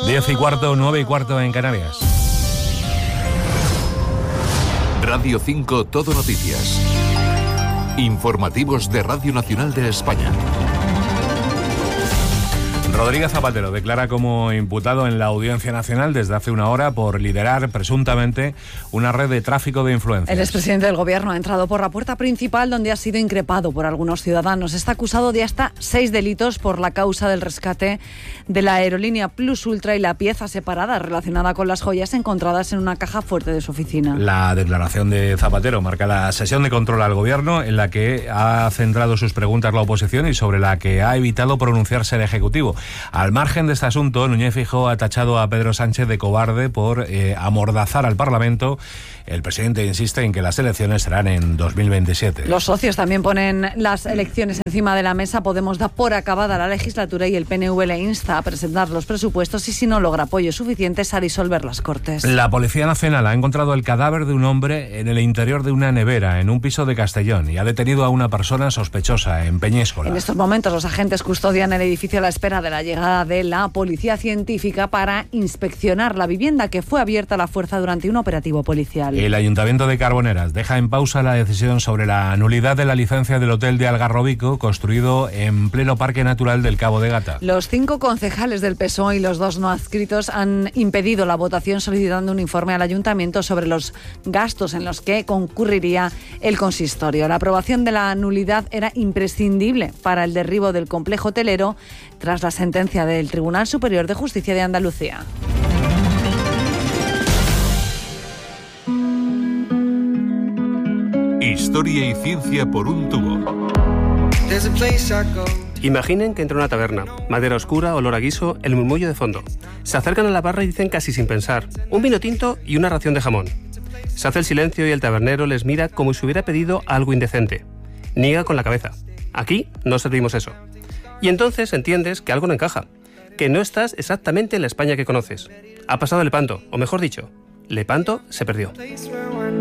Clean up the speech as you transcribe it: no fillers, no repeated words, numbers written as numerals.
10:15, 9:15 en Canarias. Radio 5 Todo Noticias. Informativos de Radio Nacional de España. Rodríguez Zapatero declara como imputado en la Audiencia Nacional desde hace una hora por liderar presuntamente una red de tráfico de influencias. El expresidente del Gobierno ha entrado por la puerta principal, donde ha sido increpado por algunos ciudadanos. Está acusado de hasta 6 delitos por la causa del rescate de la aerolínea Plus Ultra y la pieza separada relacionada con las joyas encontradas en una caja fuerte de su oficina. La declaración de Zapatero marca la sesión de control al Gobierno, en la que ha centrado sus preguntas la oposición y sobre la que ha evitado pronunciarse el Ejecutivo. Al margen de este asunto, Núñez Feijóo ha tachado a Pedro Sánchez de cobarde por amordazar al Parlamento. El presidente insiste en que las elecciones serán en 2027. Los socios también ponen las elecciones encima de la mesa. Podemos da por acabada la legislatura y el PNV le insta a presentar los presupuestos y, si no logra apoyos suficientes, a disolver las Cortes. La Policía Nacional ha encontrado el cadáver de un hombre en el interior de una nevera en un piso de Castellón y ha detenido a una persona sospechosa en Peñíscola. En estos momentos los agentes custodian el edificio a la espera de la llegada de la policía científica para inspeccionar la vivienda, que fue abierta a la fuerza durante un operativo policial. El Ayuntamiento de Carboneras deja en pausa la decisión sobre la nulidad de la licencia del hotel de Algarrobico, construido en pleno Parque Natural del Cabo de Gata. Los 5 concejales del PSOE y los 2 no adscritos han impedido la votación, solicitando un informe al Ayuntamiento sobre los gastos en los que concurriría el consistorio. La aprobación de la nulidad era imprescindible para el derribo del complejo hotelero tras la sentencia del Tribunal Superior de Justicia de Andalucía. Historia y ciencia por un tubo. Imaginen que entra a una taberna, madera oscura, olor a guiso, el murmullo de fondo. Se acercan a la barra y dicen casi sin pensar: un vino tinto y una ración de jamón. Se hace el silencio y el tabernero les mira como si hubiera pedido algo indecente. Niega con la cabeza. Aquí no servimos eso. Y entonces entiendes que algo no encaja, que no estás exactamente en la España que conoces. Ha pasado Lepanto, o mejor dicho, Lepanto se perdió.